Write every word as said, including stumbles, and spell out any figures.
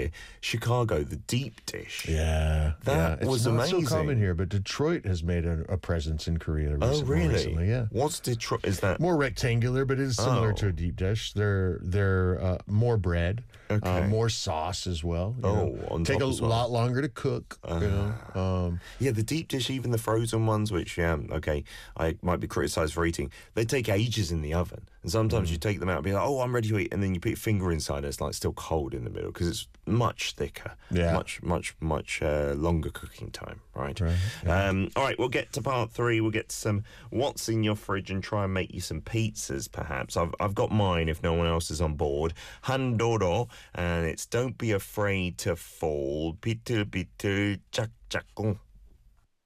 here, Chicago, the deep dish. Yeah, That yeah. was it's not amazing. so common here, but Detroit has made a, a presence in Korea recently. Oh, really? Recently, yeah. What's Detroit? Is that More rectangular, but it is similar Oh. to a deep dish. They're they're uh, more bread, Okay. uh, more sauce as well. you Oh, know. on take top a as well. lot longer to cook. you know, um, Yeah, the deep dish, even the frozen ones, which, yeah, okay, I might be criticised for eating, they take ages in the oven. And sometimes Mm. you take them out and be like, oh, I'm ready to eat. And then you put your finger inside and it's like still cold in the middle because it's much thicker. Yeah. Much, much, much uh, longer cooking time, right? Right, Um, all right, we'll get to part three. We'll get to some what's in your fridge and try and make you some pizzas, perhaps. I've, I've got mine if no one else is on board. Handoro, and it's Don't Be Afraid to Fall. Pitu, pitu, chak, chakung.